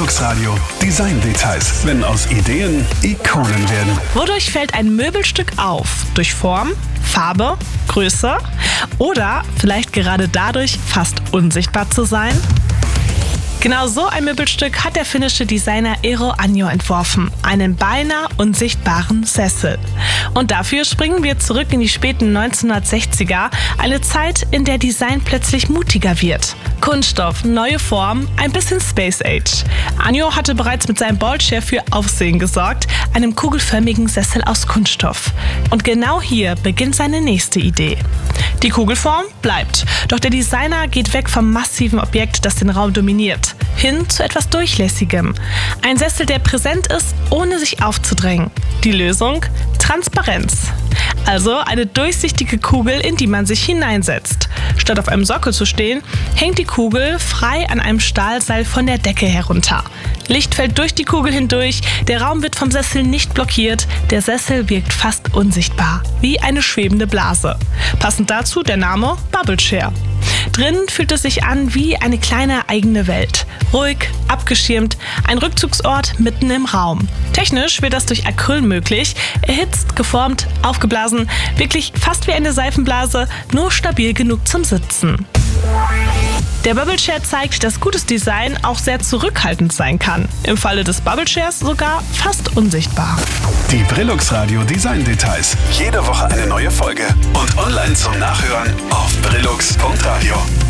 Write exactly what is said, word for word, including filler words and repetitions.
Brillux Radio Design Details, wenn aus Ideen Ikonen werden. Wodurch fällt ein Möbelstück auf? Durch Form, Farbe, Größe oder vielleicht gerade dadurch, fast unsichtbar zu sein? Genau so ein Möbelstück hat der finnische Designer Eero Año entworfen. Einen beinahe unsichtbaren Sessel. Und dafür springen wir zurück in die späten neunzehnhundertsechziger, eine Zeit, in der Design plötzlich mutiger wird. Kunststoff, neue Form, ein bisschen Space Age. Año hatte bereits mit seinem Ballchair für Aufsehen gesorgt, einem kugelförmigen Sessel aus Kunststoff. Und genau hier beginnt seine nächste Idee. Die Kugelform bleibt, doch der Designer geht weg vom massiven Objekt, das den Raum dominiert, hin zu etwas Durchlässigem. Ein Sessel, der präsent ist, ohne sich aufzudrängen. Die Lösung? Transparenz. Also eine durchsichtige Kugel, in die man sich hineinsetzt. Statt auf einem Sockel zu stehen, hängt die Kugel frei an einem Stahlseil von der Decke herunter. Licht fällt durch die Kugel hindurch, der Raum wird vom Sessel nicht blockiert, der Sessel wirkt fast unsichtbar, wie eine schwebende Blase. Passend dazu der Name Bubble Chair. Drinnen fühlt es sich an wie eine kleine eigene Welt. Ruhig, abgeschirmt, ein Rückzugsort mitten im Raum. Technisch wird das durch Acryl möglich, erhitzt, geformt, aufgeblasen, wirklich fast wie eine Seifenblase, nur stabil genug zum Sitzen. Der Bubble Chair zeigt, dass gutes Design auch sehr zurückhaltend sein kann. Im Falle des Bubble Chairs sogar fast unsichtbar. Die Brillux Radio Design Details. Jede Woche eine neue Folge. Und online zum Nachhören auf brillux punkt radio.